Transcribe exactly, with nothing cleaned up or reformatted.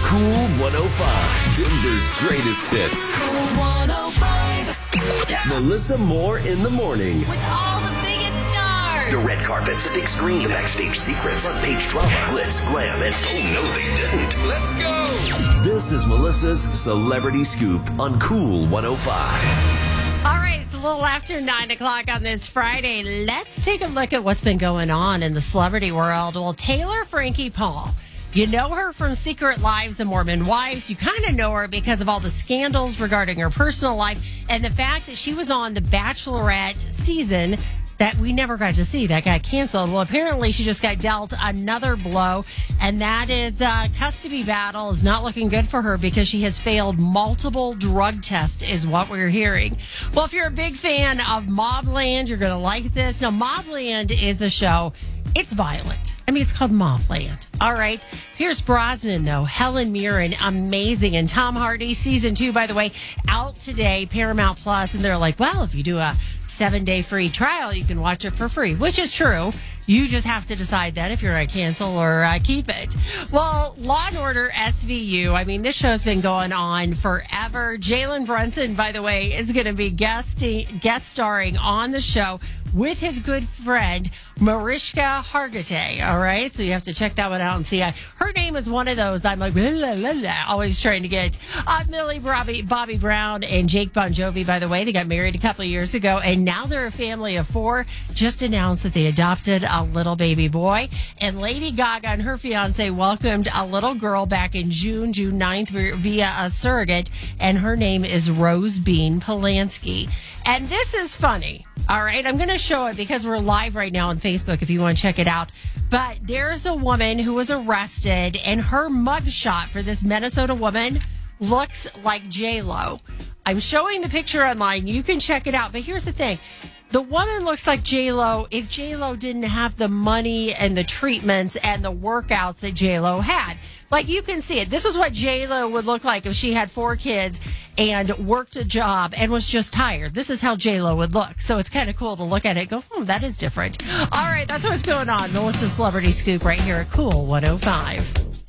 Cool one oh five, Denver's greatest hits. Cool one oh five. Melissa Moore in the morning. With all the biggest stars. The red carpet, the big screen, the backstage secrets, front page drama, glitz, glam, and oh no they didn't. Let's go. This is Melissa's Celebrity Scoop on Cool one oh five. All right, it's a little after nine o'clock on this Friday. Let's take a look at what's been going on in the celebrity world. Well, Taylor Frankie Paul, you know her from Secret Lives of Mormon Wives. You kind of know her because of all the scandals regarding her personal life and the fact that she was on the Bachelorette season that we never got to see, that got canceled. Well, apparently she just got dealt another blow, and that is uh, custody battle is not looking good for her because she has failed multiple drug tests, is what we're hearing. Well, if you're a big fan of Mobland, you're going to like this. Now, Mobland is the show. It's violent. I mean, it's called Mobland. All right. Pierce Brosnan, though. Helen Mirren, amazing. And Tom Hardy, season two, by the way, out today, Paramount Plus. And they're like, well, if you do a seven-day free trial, you can watch it for free, which is true. You just have to decide that if you're going to cancel or uh, keep it. Well, Law and Order S V U, I mean, this show's been going on forever. Jalen Brunson, by the way, is going to be guest, guest starring on the show with his good friend, Mariska Hargitay. All right. So you have to check that one out and see. Uh, her name is one of those I'm like, blah, blah, blah, blah, always trying to get. Uh, Millie Bobby, Bobby Brown and Jake Bon Jovi, by the way, they got married a couple of years ago, and now they're a family of four. Just announced that they adopted a little baby boy. And Lady Gaga and her fiance welcomed a little girl back in June, June ninth, via a surrogate, and her name is Rose Bean Polanski. And this is funny. All right, I'm going to show it because we're live right now on Facebook if you want to check it out. But there's a woman who was arrested, and her mugshot for this Minnesota woman looks like J-Lo. I'm showing the picture online. You can check it out. But here's the thing. The woman looks like J-Lo if J-Lo didn't have the money and the treatments and the workouts that J-Lo had. Like, you can see it. This is what J-Lo would look like if she had four kids and worked a job and was just tired. This is how J-Lo would look. So it's kind of cool to look at it and go, hmm, that is different. All right, that's what's going on. Melissa's Celebrity Scoop right here at Cool one oh five.